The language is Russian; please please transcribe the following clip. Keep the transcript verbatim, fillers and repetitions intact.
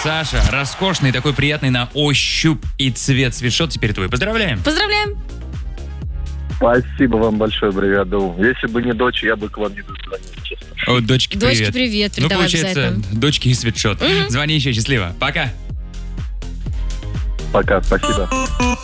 Саша, роскошный, такой приятный на ощупь и цвет свитшот теперь твой. Поздравляем. Поздравляем. Спасибо вам большое, бригада У. Если бы не дочь, я бы к вам не дозвонил, честно. О, дочке привет. Дочке привет, Ну, передавай получается, обязательно. дочке и свитшот. Мгм. Звони еще, счастливо. Пока. Пока, спасибо.